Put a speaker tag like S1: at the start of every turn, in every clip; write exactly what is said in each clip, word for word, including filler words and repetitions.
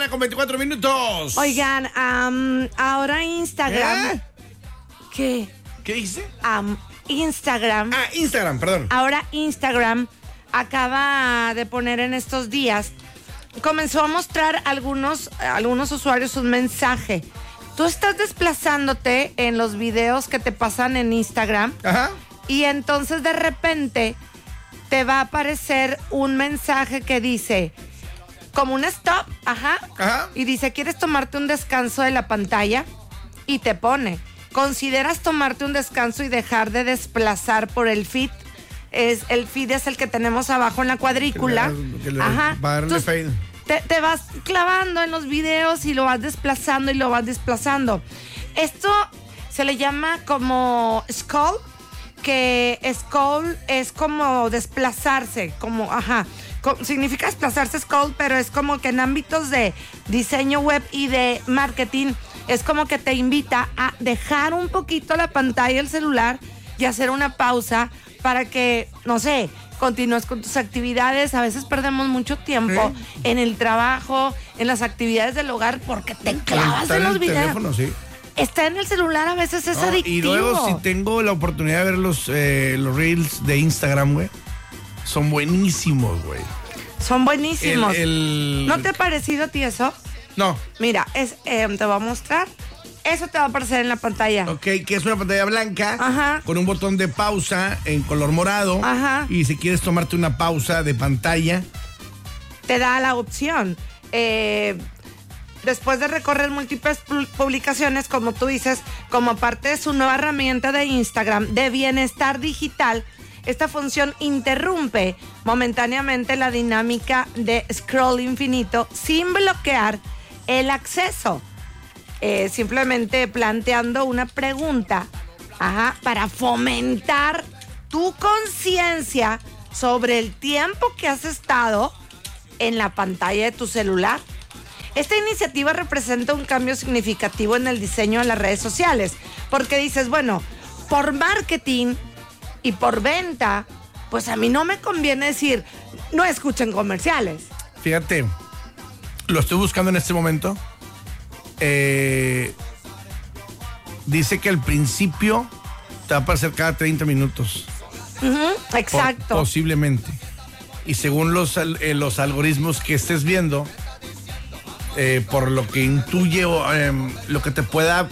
S1: mañana con veinticuatro minutos.
S2: Oigan, um, ahora Instagram.
S1: ¿Eh?
S2: ¿Qué?
S1: ¿Qué dice?
S2: Um, Instagram.
S1: Ah, Instagram, perdón.
S2: Ahora Instagram acaba de poner en estos días, comenzó a mostrar algunos, algunos usuarios un mensaje. Tú estás desplazándote en los videos que te pasan en Instagram.
S1: Ajá.
S2: Y entonces de repente te va a aparecer un mensaje que dice, como un stop, ajá,
S1: Ajá.
S2: y dice, ¿quieres tomarte un descanso de la pantalla? Y te pone, ¿consideras tomarte un descanso y dejar de desplazar por el feed? Es, el feed es el que tenemos abajo en la cuadrícula.
S1: Que le-
S2: Ajá.
S1: va a darle
S2: Entonces,
S1: fade.
S2: te, te vas clavando en los videos y lo vas desplazando y lo vas desplazando. Esto se le llama como scroll, que scroll es como desplazarse, como, ajá, co- significa desplazarse scroll, pero es como que en ámbitos de diseño web y de marketing, es como que te invita a dejar un poquito la pantalla del celular y hacer una pausa para que, no sé, continúes con tus actividades. A veces perdemos mucho tiempo
S1: Sí.
S2: en el trabajo, en las actividades del hogar, porque te clavas
S1: Está
S2: en
S1: en
S2: los
S1: el
S2: videos.
S1: teléfono, sí.
S2: Está en el celular, a veces es
S1: No,
S2: adictivo.
S1: y luego, si tengo la oportunidad de ver los, eh, los reels de Instagram, güey, son buenísimos, güey.
S2: Son buenísimos.
S1: El- el-
S2: ¿No te ha parecido a ti eso?
S1: No.
S2: Mira, es, eh, te voy a mostrar. Eso te va a aparecer en la pantalla.
S1: Ok, que es una pantalla blanca.
S2: Ajá.
S1: Con un botón de pausa en color morado.
S2: Ajá.
S1: Y si quieres tomarte una pausa de pantalla.
S2: Te da la opción. Eh, después de recorrer múltiples pu- publicaciones, como tú dices, como parte de su nueva herramienta de Instagram de bienestar digital, esta función interrumpe momentáneamente la dinámica de scroll infinito sin bloquear el acceso. Eh, simplemente planteando una pregunta, ajá, para fomentar tu conciencia sobre el tiempo que has estado en la pantalla de tu celular. Esta iniciativa representa un cambio significativo en el diseño de las redes sociales, porque dices, bueno, por marketing y por venta, pues a mí no me conviene decir, no escuchen comerciales.
S1: Fíjate, lo estoy buscando en este momento. Eh, dice que al principio te va a aparecer cada treinta minutos.
S2: Ujú,
S1: Po-
S2: exacto.
S1: posiblemente. Y según los, al- eh, los algoritmos que estés viendo, eh, por lo que intuye o em, lo que te pueda.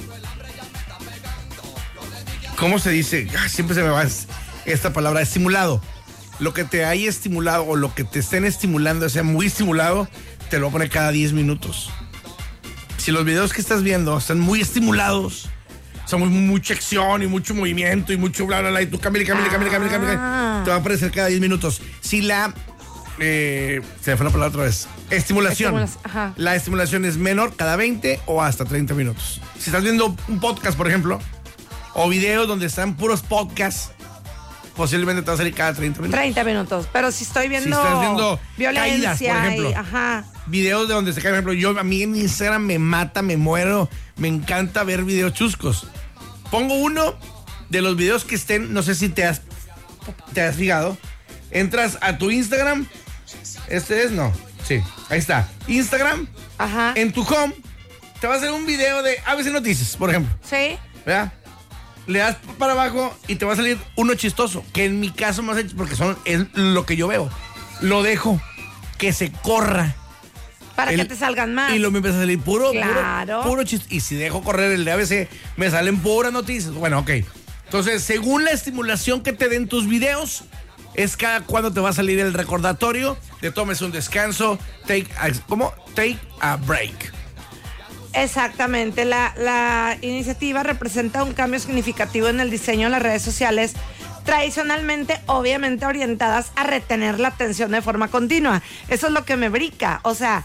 S1: ¿Cómo se dice? Ah, siempre se me va es- esta palabra, estimulado. Lo que te haya estimulado o lo que te estén estimulando, sea muy estimulado, te lo va a poner cada diez minutos. Si los videos que estás viendo están muy estimulados, son muy, mucha acción y mucho movimiento y mucho bla, bla, bla, y tú cámbiale, cámbiale, cámbiale, cámbiale, cámbiale,
S2: Ah.
S1: te va a aparecer cada diez minutos. Si la, eh, se me fue la palabra otra vez, estimulación,
S2: Estimulas- ajá.
S1: la estimulación es menor cada veinte o hasta treinta minutos. Si estás viendo un podcast, por ejemplo, o videos donde están puros podcasts, posiblemente te va a salir cada treinta minutos.
S2: treinta minutos. Pero si estoy viendo,
S1: Si estás viendo
S2: violencia,
S1: caídas, por ejemplo.
S2: y- ajá.
S1: Videos de donde se cae, por ejemplo, yo a mí en Instagram me mata, me muero, me encanta ver videos chuscos. Pongo uno de los videos que estén, no sé si te has, te has fijado, entras a tu Instagram, este es, no, sí, ahí está, Instagram,
S2: Ajá.
S1: en tu home, te va a hacer un video de A B C Noticias, por ejemplo,
S2: Sí.
S1: ¿verdad? Le das para abajo y te va a salir uno chistoso, que en mi caso más hecho porque son, es lo que yo veo. Lo dejo que se corra.
S2: Para
S1: El-
S2: que te salgan más.
S1: Y lo me empieza a salir puro,
S2: Claro.
S1: puro, puro chiste. Y si dejo correr el de A B C, me salen puras noticias. Bueno, ok. Entonces, según la estimulación que te den tus videos, es cada cuando te va a salir el recordatorio de tomes un descanso, take a, ¿cómo? Take a break.
S2: Exactamente. La, la iniciativa representa un cambio significativo en el diseño de las redes sociales, tradicionalmente, obviamente, orientadas a retener la atención de forma continua. Eso es lo que me brinca. O sea,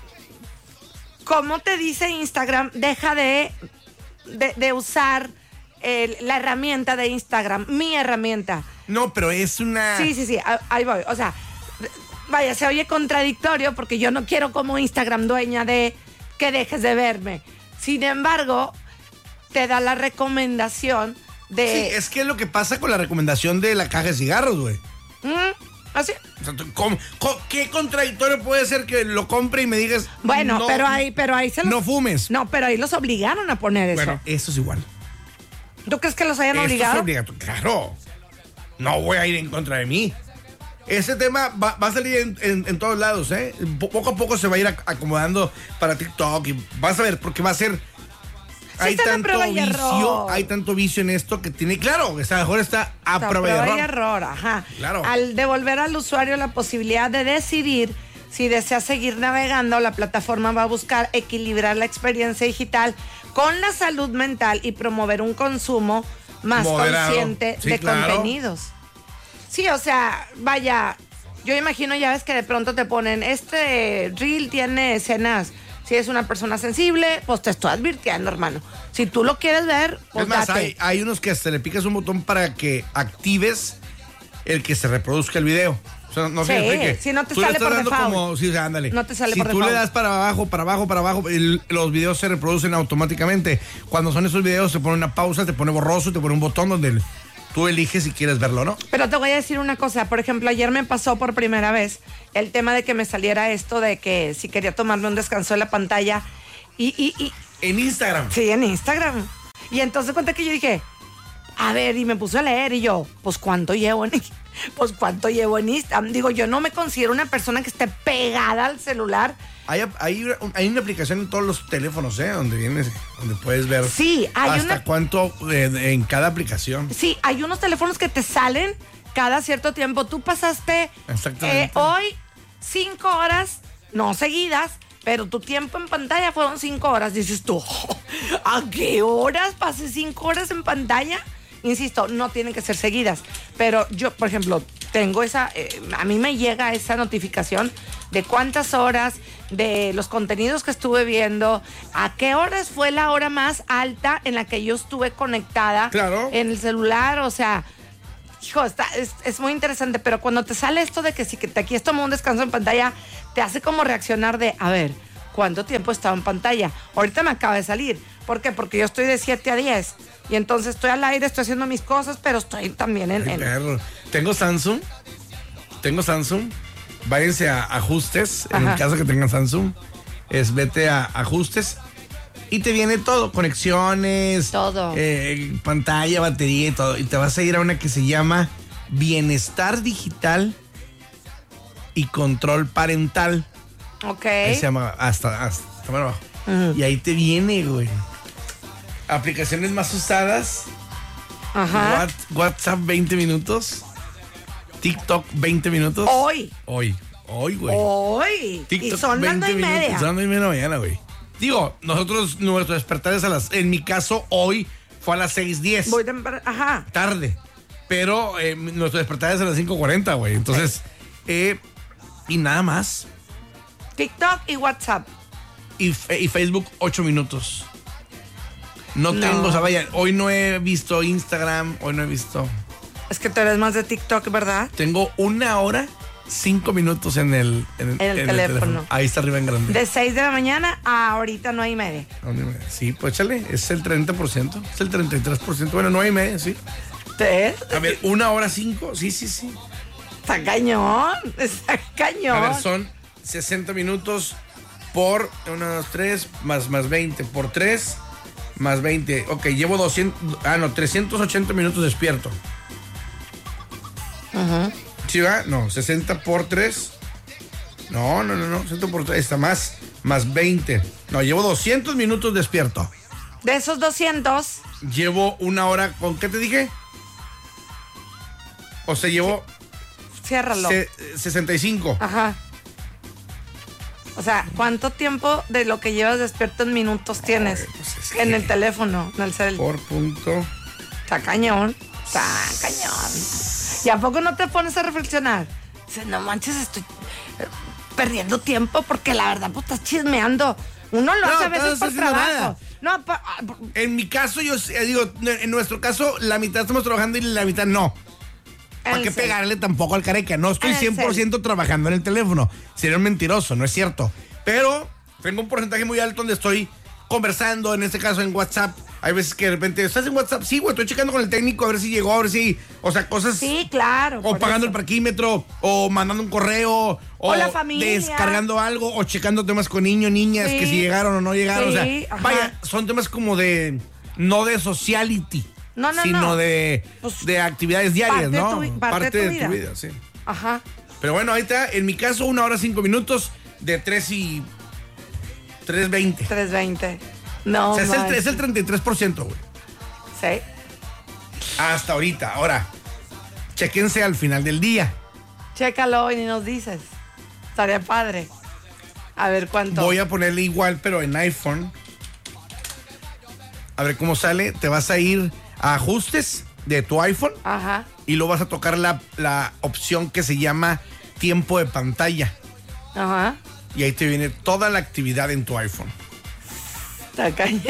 S2: ¿cómo te dice Instagram? Deja de, de, de usar el- la herramienta de Instagram, mi herramienta.
S1: No, pero es una...
S2: Sí, sí, sí, a- ahí voy. O sea, vaya, se oye contradictorio porque yo no quiero como Instagram dueña de que dejes de verme. Sin embargo, te da la recomendación
S1: Sí,
S2: de...
S1: es que es lo que pasa con la recomendación de la caja de cigarros, güey.
S2: ¿Mm? ¿Así?
S1: O sea, ¿cómo, cómo, ¿qué contradictorio puede ser que lo compre y me digas...
S2: Bueno,
S1: no,
S2: pero ahí, pero ahí se los...
S1: No fumes.
S2: No, pero ahí los obligaron a poner eso.
S1: Bueno, eso es igual.
S2: ¿Tú crees que los hayan
S1: Esto
S2: obligado?
S1: es obligatorio. Claro. No voy a ir en contra de mí. Ese tema va, va a salir en, en, en todos lados, ¿eh? Poco a poco se va a ir acomodando para TikTok y vas a ver, porque va a ser...
S2: Sí,
S1: hay
S2: está
S1: tanto
S2: prueba y
S1: vicio,
S2: error.
S1: hay tanto vicio en esto que tiene... Claro, o sea, mejor está a
S2: Está
S1: prueba y error.
S2: y error, ajá.
S1: Claro.
S2: Al devolver al usuario la posibilidad de decidir si desea seguir navegando, la plataforma va a buscar equilibrar la experiencia digital con la salud mental y promover un consumo más
S1: moderado.
S2: consciente
S1: Sí,
S2: de
S1: claro.
S2: contenidos. Sí, o sea, vaya, yo imagino, ya ves que de pronto te ponen, este reel tiene escenas, si es una persona sensible, pues te estoy advirtiendo, hermano. Si tú lo quieres ver, pues
S1: Es más,
S2: date.
S1: hay, hay unos que hasta le picas un botón para que actives el que se reproduzca el video. O sea, no
S2: Sí,
S1: sé, explique.
S2: si no te
S1: Tú le
S2: sale
S1: estás
S2: por
S1: dando
S2: default.
S1: como, sí, o sea, ándale.
S2: No te sale
S1: si
S2: por
S1: tú
S2: default.
S1: le das para abajo, para abajo, para abajo, el- los videos se reproducen automáticamente. Cuando son esos videos, te pone una pausa, te pone borroso, te pone un botón donde tú eliges si quieres verlo o no.
S2: Pero te voy a decir una cosa, por ejemplo, ayer me pasó por primera vez el tema de que me saliera esto de que si quería tomarme un descanso de la pantalla y, y, y
S1: En Instagram.
S2: sí, en Instagram. Y entonces cuenta que yo dije, a ver, y me puse a leer y yo, pues cuánto llevo en pues cuánto llevo en Instagram. Digo, yo no me considero una persona que esté pegada al celular.
S1: Hay, hay, hay una aplicación en todos los teléfonos, ¿eh? Donde vienes, donde puedes ver
S2: Sí, hay
S1: hasta
S2: una-
S1: cuánto eh, en cada aplicación.
S2: Sí, hay unos teléfonos que te salen cada cierto tiempo. Tú pasaste
S1: Exactamente.
S2: eh, hoy cinco horas, no seguidas, pero tu tiempo en pantalla fueron cinco horas. Dices tú, ¿a qué horas pasé cinco horas en pantalla? Insisto, no tienen que ser seguidas. Pero yo, por ejemplo, tengo esa, eh, a mí me llega esa notificación de cuántas horas, de los contenidos que estuve viendo, a qué horas fue la hora más alta en la que yo estuve conectada
S1: Claro.
S2: en el celular, o sea, hijo, está, es, es muy interesante, pero cuando te sale esto de que si que te quieres tomar un descanso en pantalla, te hace como reaccionar de, a ver, ¿cuánto tiempo he estado en pantalla? Ahorita me acaba de salir. ¿Por qué? Porque yo estoy de siete a diez. Y entonces estoy al aire, estoy haciendo mis cosas, pero estoy también en...
S1: Ay,
S2: en-
S1: perro. Tengo Samsung. Tengo Samsung. Váyanse a ajustes. En
S2: Ajá.
S1: el caso que tengan Samsung, es vete a ajustes y te viene todo: conexiones,
S2: Todo.
S1: eh, pantalla, batería y todo. Y te vas a ir a una que se llama Bienestar Digital y Control Parental.
S2: Ok.
S1: Ahí se llama hasta, hasta más abajo.
S2: Ujú.
S1: Y ahí te viene, güey. Aplicaciones más usadas.
S2: Ajá.
S1: What- WhatsApp veinte minutos. TikTok veinte minutos.
S2: Hoy.
S1: Hoy. Hoy, güey.
S2: Hoy.
S1: TikTok
S2: Y son las nueve y
S1: minutos.
S2: media.
S1: Son las nueve y media de la mañana, güey. Digo, nosotros, nuestro despertar es a las... En mi caso, hoy fue a las seis diez.
S2: Voy temprano. Ajá.
S1: Tarde. Pero eh, nuestro despertar es a las cinco cuarenta, güey. Entonces, eh, y nada más.
S2: TikTok y WhatsApp.
S1: Y, fe- y Facebook, ocho minutos. No,
S2: No.
S1: tengo, o sea, vaya, hoy no he visto Instagram, hoy no he visto...
S2: Es que tú eres más de TikTok, ¿verdad?
S1: Tengo una hora, cinco minutos en el, en,
S2: En el teléfono.
S1: Ahí está arriba en grande.
S2: De seis de la mañana a ahorita nueve y media.
S1: Sí, pues échale, es el treinta por ciento, es el treinta y tres por ciento, bueno, nueve y media, sí.
S2: ¿Te?
S1: A ver, una hora cinco, sí, sí, sí.
S2: Está cañón. Está cañón.
S1: A ver, son sesenta minutos por uno, dos, tres, más, más veinte, por tres, más veinte. Ok, llevo doscientos, ah, no, trescientos ochenta minutos despierto.
S2: Ajá.
S1: ¿Sí va? No, sesenta por tres. No, no, no, no, sesenta por tres, está más, más veinte. No, llevo doscientos minutos despierto.
S2: De esos doscientos,
S1: Llevo una hora, ¿con qué te dije? O sea, llevo
S2: ciérralo.
S1: se- sesenta y cinco.
S2: Ajá. O sea, ¿cuánto tiempo de lo que llevas despierto en minutos tienes?
S1: pues es
S2: En
S1: que-
S2: el teléfono, en el cel.
S1: Por punto.
S2: Está cañón. Está cañón. ¿Y a poco no te pones a reflexionar? Dices, no manches, estoy eh, perdiendo tiempo porque la verdad, pues estás chismeando. Uno lo
S1: No,
S2: hace a
S1: no
S2: veces
S1: estás
S2: por
S1: haciendo
S2: trabajo.
S1: nada.
S2: No, pa- ah, por-
S1: En mi caso, yo eh, digo, en nuestro caso, la mitad estamos trabajando y la mitad no. ¿Para
S2: el
S1: qué
S2: cel.
S1: pegarle tampoco al careca? No estoy
S2: En el
S1: cien por ciento trabajando en el teléfono. Sería un mentiroso, no es cierto. Pero tengo un porcentaje muy alto donde estoy conversando, en este caso en WhatsApp, Hay veces que de repente, ¿estás en WhatsApp? Sí, güey, estoy checando con el técnico a ver si llegó, a ver si... O sea, cosas...
S2: Sí, claro.
S1: O pagando
S2: eso.
S1: el parquímetro, o mandando un correo, o,
S2: O la familia.
S1: descargando algo, o checando temas con niños, niñas,
S2: Sí.
S1: que si llegaron o no llegaron.
S2: Sí,
S1: o sea,
S2: ajá.
S1: vaya, son temas como de... No de sociality,
S2: No, no,
S1: sino
S2: no.
S1: de,
S2: Pues,
S1: de actividades diarias,
S2: parte de
S1: ¿no?
S2: tu- parte de tu vida.
S1: vida, sí.
S2: Ajá.
S1: Pero bueno, ahí está, en mi caso, una hora cinco minutos de tres y... tres veinte.
S2: tres veinte. No,
S1: O sea, es el,
S2: manches.
S1: es el treinta y tres por ciento, güey.
S2: Sí.
S1: Hasta ahorita. Ahora, chéquense al final del día.
S2: Chécalo y ni nos dices. Estaría padre. A ver cuánto.
S1: Voy a ponerle igual, pero en iPhone. A ver cómo sale. Te vas a ir a ajustes de tu iPhone
S2: Ajá.
S1: y luego vas a tocar la, la opción que se llama tiempo de pantalla.
S2: Ajá.
S1: Y ahí te viene toda la actividad en tu iPhone.
S2: Está cañón.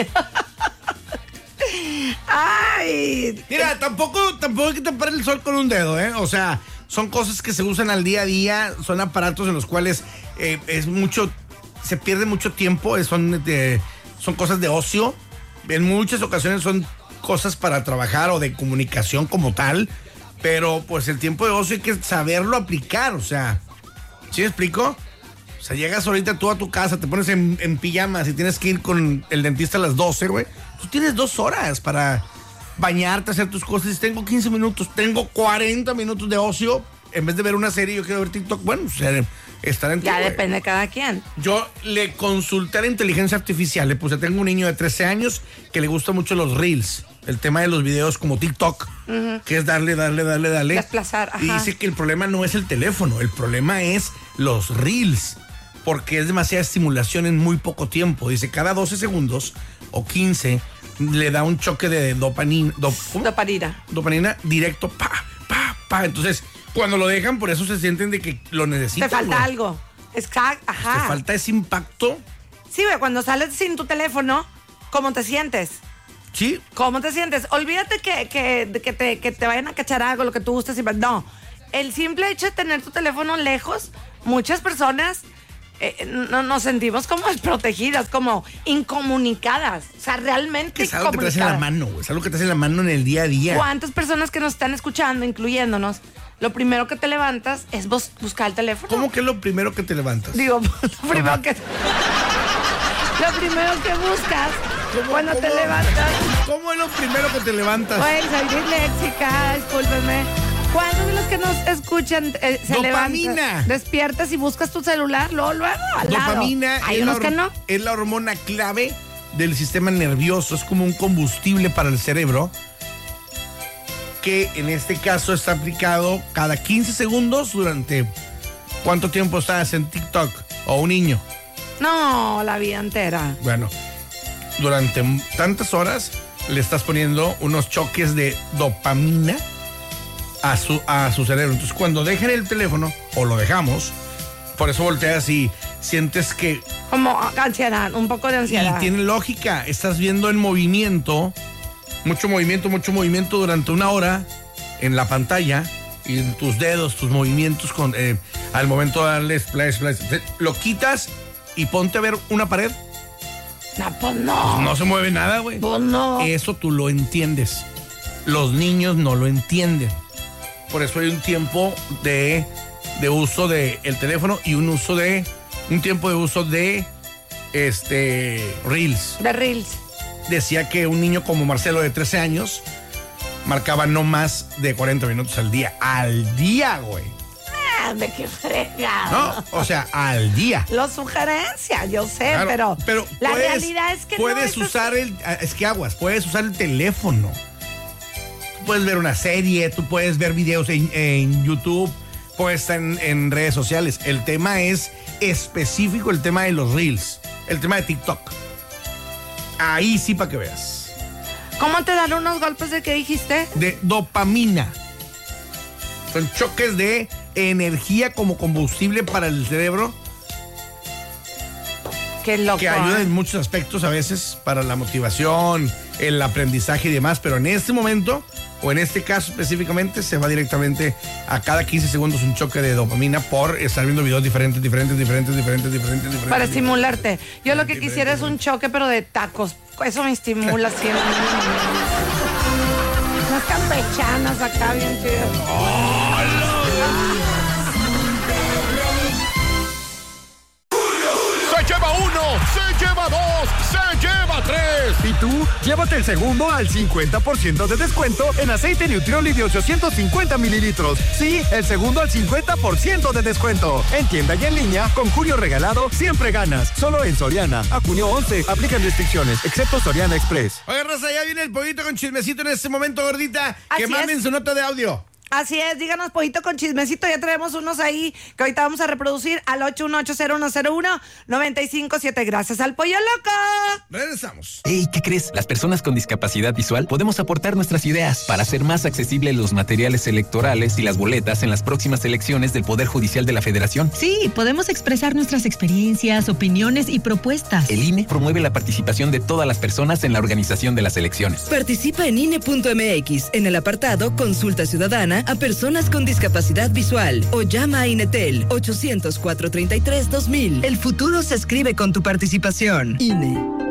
S2: Ay.
S1: Mira, tampoco, tampoco hay que tapar el sol con un dedo, ¿eh? O sea, son cosas que se usan al día a día, son aparatos en los cuales eh, es mucho, se pierde mucho tiempo, son, de, son cosas de ocio. En muchas ocasiones son cosas para trabajar o de comunicación como tal, pero pues el tiempo de ocio hay que saberlo aplicar, o sea, ¿sí me explico? O sea, llegas ahorita tú a tu casa, te pones en, en pijamas y tienes que ir con el dentista a las doce, güey. Tú tienes dos horas para bañarte, hacer tus cosas. Y tengo quince minutos, tengo cuarenta minutos de ocio. En vez de ver una serie, yo quiero ver TikTok. Bueno, o sea, estar en
S2: Ya
S1: ti, güey.
S2: depende de cada quien.
S1: Yo le consulté a la inteligencia artificial. Le puse, tengo un niño de trece años que le gusta mucho los reels. El tema de los videos como TikTok, uh-huh. que es darle, darle, darle, darle.
S2: Desplazar, ajá.
S1: Y dice que el problema no es el teléfono, el problema es los reels. Porque es demasiada estimulación en muy poco tiempo. Dice, cada doce segundos o quince le da un choque de dopamina. Dop,
S2: Dopamina.
S1: Dopamina directo, pa, pa, pa. Entonces, cuando lo dejan, por eso se sienten de que lo necesitan.
S2: Te falta
S1: güey.
S2: algo. Exacto, ajá.
S1: Te falta ese impacto.
S2: Sí, güey, cuando sales sin tu teléfono, ¿cómo te sientes?
S1: Sí.
S2: ¿Cómo te sientes? Olvídate que, que, que, te, que te vayan a cachar algo, lo que tú gustes. No. El simple hecho de tener tu teléfono lejos, muchas personas eh, no, nos sentimos como desprotegidas, como incomunicadas. O sea, realmente
S1: Es algo que te hace en la mano, güey. Es algo que te hace en la mano en el día a día.
S2: ¿Cuántas personas que nos están escuchando, incluyéndonos, lo primero que te levantas es bus- buscar el teléfono?
S1: ¿Cómo que es lo primero que te levantas?
S2: Digo, lo primero que... Lo primero que buscas cuando te levantas.
S1: ¿Cómo es lo primero que te levantas?
S2: Güey, soy disléxica, discúlpeme. ¿Cuántos de los que nos escuchan eh, se
S1: Dopamina.
S2: levantan? Despiertas y buscas tu celular, luego, luego, al lado.
S1: Dopamina
S2: Hay
S1: es,
S2: unos
S1: la,
S2: que no.
S1: es la hormona clave del sistema nervioso. Es como un combustible para el cerebro que en este caso está aplicado cada quince segundos durante... ¿Cuánto tiempo estás en TikTok? O un niño.
S2: No, la vida entera.
S1: Bueno, durante tantas horas le estás poniendo unos choques de dopamina a su, a su cerebro. Entonces, cuando dejen el teléfono, o lo dejamos, por eso volteas y sientes que...
S2: Como ansiedad, un poco de ansiedad.
S1: Y tiene lógica, estás viendo el movimiento, mucho movimiento, mucho movimiento durante una hora en la pantalla y en tus dedos, tus movimientos con, eh, al momento de darle splash, splash, lo quitas y ponte a ver una pared.
S2: No, pues no.
S1: No se mueve nada, güey.
S2: Pues no.
S1: Eso tú lo entiendes. Los niños no lo entienden. Por eso hay un tiempo de, de uso del teléfono y un uso de un tiempo de uso de este reels.
S2: De reels.
S1: Decía que un niño como Marcelo de trece años marcaba no más de cuarenta minutos al día. Al día, güey.
S2: Ah, de qué fregado.
S1: No, o sea, al día.
S2: Los sugerencias, yo sé,
S1: Claro,
S2: pero,
S1: pero
S2: la
S1: puedes-
S2: realidad es que
S1: puedes
S2: no es
S1: usar
S2: así.
S1: el es que aguas, puedes usar el teléfono. Tú puedes ver una serie, tú puedes ver videos en, en YouTube, puedes estar en, en redes sociales. El tema es específico, el tema de los reels, el tema de TikTok. Ahí sí para que veas.
S2: ¿Cómo te dan unos golpes de qué dijiste?
S1: De dopamina. Son choques de energía como combustible para el cerebro
S2: Qué loco.
S1: que ayuda
S2: ¿eh?
S1: en muchos aspectos a veces para la motivación, el aprendizaje y demás, pero en este momento, o en este caso específicamente, se va directamente a cada quince segundos un choque de dopamina por estar viendo videos diferentes, diferentes, diferentes, diferentes, diferentes, diferentes.
S2: Para
S1: diferentes.
S2: estimularte. Yo lo que
S1: Diferente,
S2: quisiera es un
S1: diferente.
S2: choque, pero de tacos. eso me estimula siempre. Unas campechanas acá bien chidas.
S3: Se lleva uno, se lleva dos, se lleva tres.
S4: ¿Y tú? Llévate el segundo al cincuenta por ciento de descuento en aceite Nutrioli de ochocientos cincuenta mililitros. Sí, el segundo al cincuenta por ciento de descuento. En tienda y en línea, con Julio Regalado, siempre ganas. Solo en Soriana. A junio once, aplican restricciones, excepto Soriana Express.
S1: Oye, Rosa, ya viene el pollito con chismecito en este momento, gordita.
S2: Así
S1: que manden
S2: es.
S1: su nota de audio.
S2: Así es, díganos, pollito con chismecito, ya traemos unos ahí que ahorita vamos a reproducir al ocho uno ocho cero uno cero uno nueve cinco siete. Gracias al Pollo Loco.
S1: Regresamos.
S5: Hey, ¿qué crees? Las personas con discapacidad visual podemos aportar nuestras ideas para hacer más accesibles los materiales electorales y las boletas en las próximas elecciones del Poder Judicial de la Federación.
S6: Sí, podemos expresar nuestras experiencias, opiniones y propuestas.
S5: El I N E promueve la participación de todas las personas en la organización de las elecciones.
S7: Participa en I N E punto M X en el apartado Consulta Ciudadana a personas con discapacidad visual o llama a INETEL ochocientos cuatro treinta y tres dos mil.
S6: El futuro se escribe con tu participación.
S7: I N E.